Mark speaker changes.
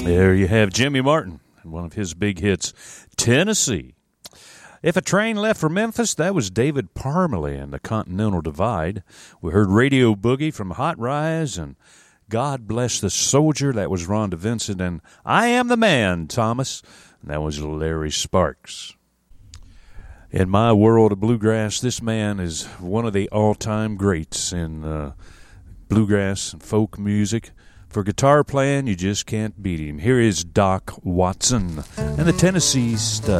Speaker 1: There you have Jimmy Martin and one of his big hits, Tennessee. If a Train Left for Memphis, that was David Parmalee and the Continental Divide. We heard Radio Boogie from Hot Rise and God Bless the Soldier, that was Rhonda Vincent, and I Am the Man, Thomas, and that was Larry Sparks. In my world of bluegrass, this man is one of the all-time greats in bluegrass and folk music. For guitar playing, you just can't beat him. Here is Doc Watson and the Tennessee Stud.